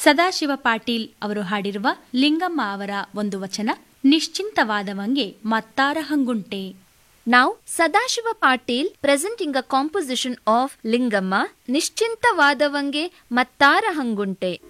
ಸದಾಶಿವ ಪಾಟೀಲ್ ಅವರು ಹಾಡಿರುವ ಲಿಂಗಮ್ಮ ಅವರ ಒಂದು ವಚನ, ನಿಶ್ಚಿಂತವಾದವಂಗೆ ಮತ್ತಾರ ಹಂಗುಂಟೆ. Now, Sadashiva Patil presenting a composition of Lingamma, ನಿಶ್ಚಿಂತವಾದವಂಗೆ ಮತ್ತಾರ ಹಂಗುಂಟೆ.